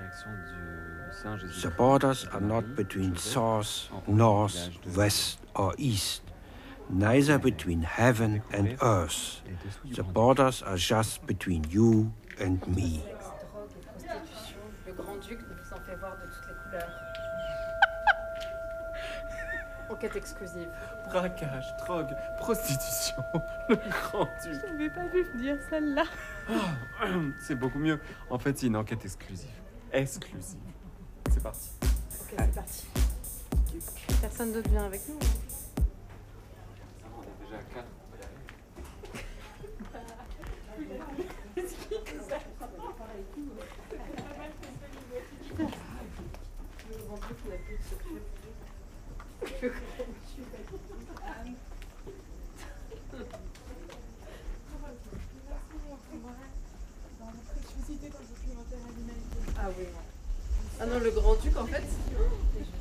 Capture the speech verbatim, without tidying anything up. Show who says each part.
Speaker 1: The borders are not between south, north, west, or east, neither between heaven and earth. The borders are just between you and me.
Speaker 2: Le grand-duc nous en fait voir de toutes les couleurs. Enquête exclusive.
Speaker 3: Braquage, drogue, prostitution, le grand-duc.
Speaker 2: Je n'avais pas vu venir celle-là.
Speaker 3: Oh, c'est beaucoup mieux. En fait, c'est une enquête exclusive. Exclusive. C'est parti.
Speaker 2: Ok, c'est parti. Personne d'autre vient avec nous.
Speaker 3: On est déjà à quatre.
Speaker 2: Ah oui. Ah non, le grand-duc en fait.